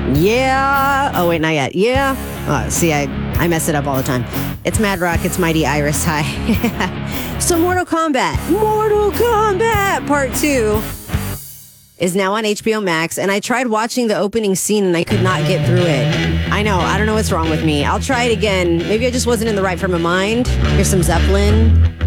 Yeah. Oh, wait, not yet. Yeah. See, I mess it up all the time. It's Mad Rock. It's Mighty Iris. Hi. So Mortal Kombat Part 2 is now on HBO Max, and I tried watching the opening scene and I could not get through it. I know. I don't know what's wrong with me. I'll try it again. Maybe I just wasn't in the right frame of mind. Here's some Zeppelin.